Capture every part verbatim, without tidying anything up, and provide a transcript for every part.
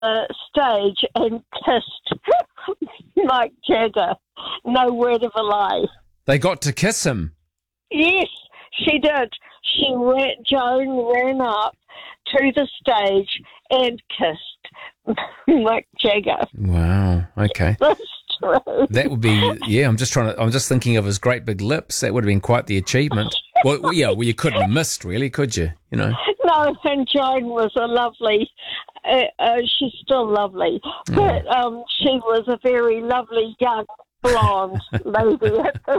the stage and kissed Mike Jagger. No word of a lie. They got to kiss him. Yes, she did. She ran, Joan ran up to the stage and kissed Mike Jagger. Wow. Okay. That's true. That would be. Yeah. I'm just trying to. I'm just thinking of his great big lips. That would have been quite the achievement. Well, yeah. Well, you couldn't have missed, really, could you? You know. No, and Joan was a lovely. Uh, uh, she's still lovely, but um, she was a very lovely young blonde lady.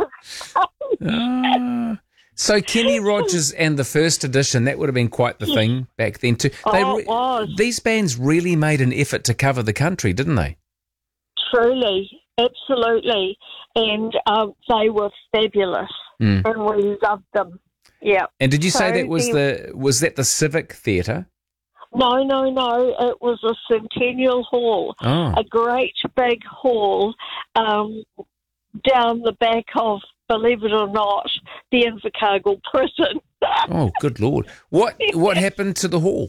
uh, so Kenny Rogers and the first edition, that would have been quite the thing back then too. They oh, re- it was. These bands really made an effort to cover the country, didn't they? Truly, absolutely, and um, they were fabulous, mm. and we loved them. Yeah. And did you so say that was the, the was that the Civic Theatre? No, no, no. It was a Centennial Hall, oh. a great big hall um, down the back of, believe it or not, the Invercargill prison. Oh, good Lord! What what happened to the hall?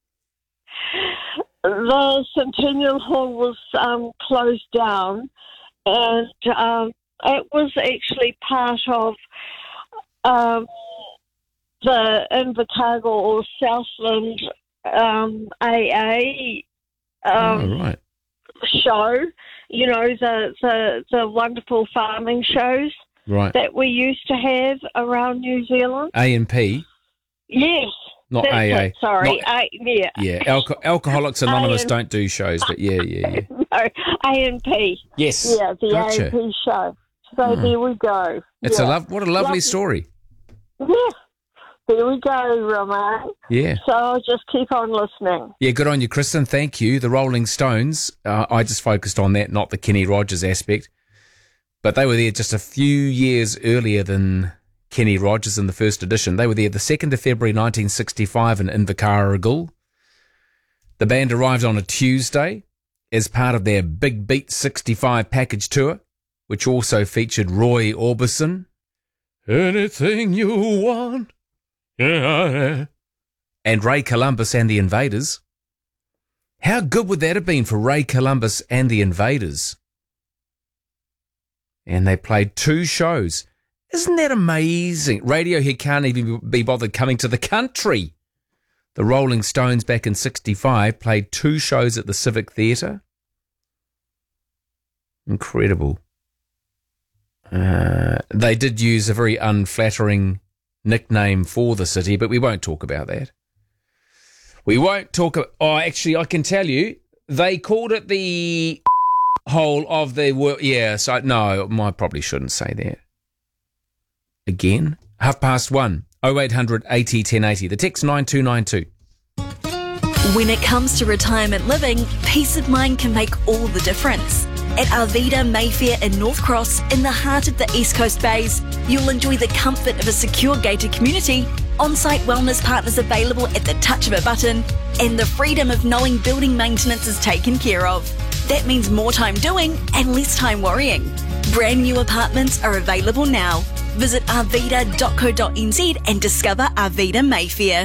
The Centennial Hall was um, closed down, and um, it was actually part of um, the Invercargill or Southland um, A A um, oh, right. show. You know, the, the the wonderful farming shows right. that we used to have around New Zealand. A and P? Yes. Not That's A A. it, sorry. Not, A, yeah. Yeah. Alco- Alcoholics Anonymous A and don't do shows, but yeah, yeah, yeah. No, A and P. Yes. Yeah, the gotcha. A and P show. So oh. there we go. It's yeah. a love. What a lovely Lovely. story. Yeah. There we go, Romain. Yeah. So I'll just keep on listening. Yeah, good on you, Kristen. Thank you. The Rolling Stones, uh, I just focused on that, not the Kenny Rogers aspect. But they were there just a few years earlier than Kenny Rogers in the first edition. They were there the second of February nineteen sixty-five in Invercargill. The band arrived on a Tuesday as part of their Big Beat sixty-five package tour, which also featured Roy Orbison. Anything you want. Yeah. And Ray Columbus and the Invaders. How good would that have been for Ray Columbus and the Invaders? And they played two shows. Isn't that amazing? Radiohead can't even be bothered coming to the country. The Rolling Stones back in sixty-five played two shows at the Civic Theatre. Incredible. Uh, they did use a very unflattering nickname for the city, but we won't talk about that. We won't talk about... Oh, actually, I can tell you, they called it the whole of the world. Yeah, so no, I probably shouldn't say that. Again, half past one, oh eight hundred eighty ten eighty. The text nine two nine two. When it comes to retirement living, peace of mind can make all the difference. At Arvida Mayfair in North Cross, in the heart of the East Coast Bays, you'll enjoy the comfort of a secure gated community, on-site wellness partners available at the touch of a button, and the freedom of knowing building maintenance is taken care of. That means more time doing and less time worrying. Brand new apartments are available now. Visit arvida dot co dot n z and discover Arvida Mayfair.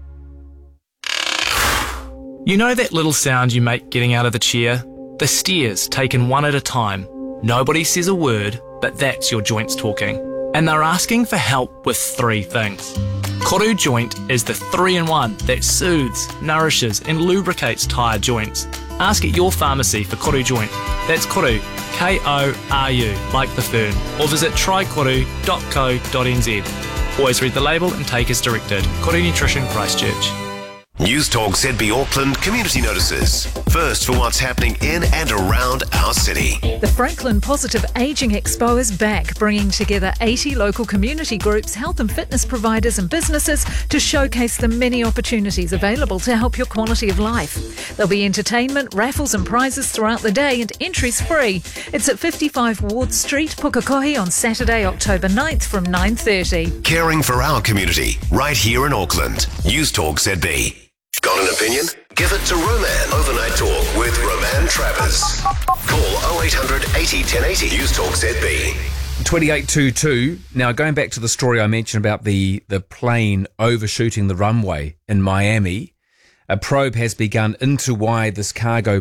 You know that little sound you make getting out of the chair? The steers taken one at a time. Nobody says a word, but that's your joints talking. And they're asking for help with three things. Koru Joint is the three-in-one that soothes, nourishes and lubricates tired joints. Ask at your pharmacy for Koru Joint. That's Koru, K O R U, like the fern. Or visit try koru dot co dot n z. Always read the label and take as directed. Koru Nutrition, Christchurch. News Talk Z B Auckland community notices. First for what's happening in and around our city. The Franklin Positive Ageing Expo is back, bringing together eighty local community groups, health and fitness providers and businesses to showcase the many opportunities available to help your quality of life. There'll be entertainment, raffles and prizes throughout the day, and entry's free. It's at fifty-five Ward Street, Pukekohe, on Saturday, October ninth from nine thirty. Caring for our community right here in Auckland. News Talk Z B. Got an opinion? Give it to Roman. Overnight Talk with Roman Travers. Call oh eight hundred eighty ten eighty. News Talk Z B. twenty-eight twenty-two. Now, going back to the story I mentioned about the, the plane overshooting the runway in Miami, A probe has begun into why this cargo